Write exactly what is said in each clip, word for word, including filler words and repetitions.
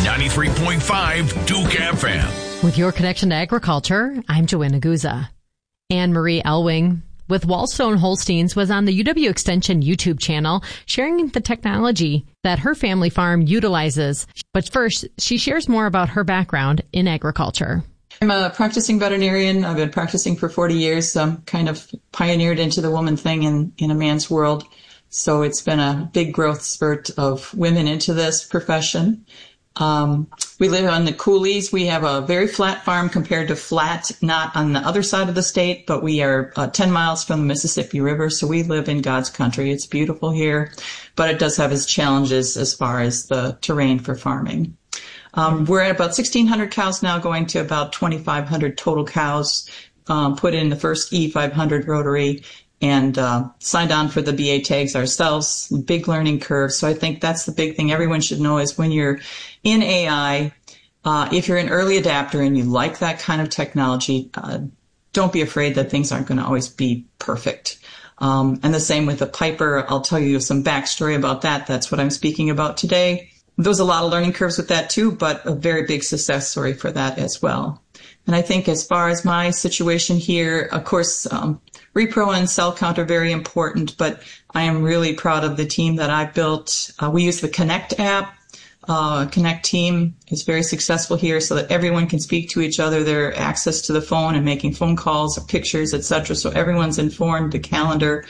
ninety-three point five Duke F M. With your connection to agriculture, I'm Joanna Guza. Anne Marie Elwing with Wallstone Holsteins was on the U W Extension YouTube channel sharing the technology that her family farm utilizes. But first, she shares more about her background in agriculture. I'm a practicing veterinarian. I've been practicing for forty years. So I'm kind of pioneered into the woman thing in, in a man's world. So it's been a big growth spurt of women into this profession. Um, we live on the coulees. We have a very flat farm compared to flat, not on the other side of the state, but we are uh, ten miles from the Mississippi River. So we live in God's country. It's beautiful here, but it does have its challenges as far as the terrain for farming. Um, we're at about sixteen hundred cows now, going to about twenty-five hundred total cows, um, put in the first E five hundred rotary, and uh, signed on for the B A tags ourselves. Big learning curve. So I think that's the big thing everyone should know is when you're in A I, uh, if you're an early adapter and you like that kind of technology, uh, don't be afraid that things aren't going to always be perfect. Um, and the same with the Piper. I'll tell you some backstory about that. That's what I'm speaking about today. There was a lot of learning curves with that too, but a very big success story for that as well. And I think as far as my situation here, of course, um, repro and cell count are very important, but I am really proud of the team that I've built. Uh, we use the Connect app. Uh, Connect team is very successful here so that everyone can speak to each other. Their access to the phone and making phone calls, pictures, et cetera. So everyone's informed, the calendar.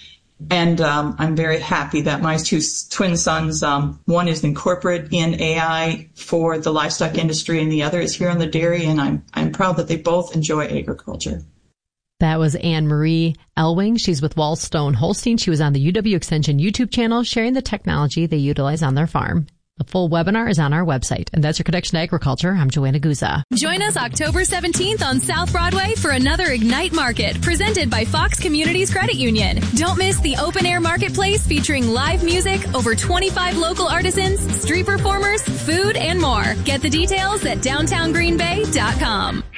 And um, I'm very happy that my two twin sons, um, one is in corporate in A I for the livestock industry, and the other is here on the dairy. And I'm I'm proud that they both enjoy agriculture. That was Anne Marie Elwing. She's with Wallstone Holstein. She was on the U W Extension YouTube channel sharing the technology they utilize on their farm. The full webinar is on our website. And that's your connection to agriculture. I'm Joanna Guza. Join us October seventeenth on South Broadway for another Ignite Market presented by Fox Communities Credit Union. Don't miss the open-air marketplace featuring live music, over twenty-five local artisans, street performers, food, and more. Get the details at downtown green bay dot com.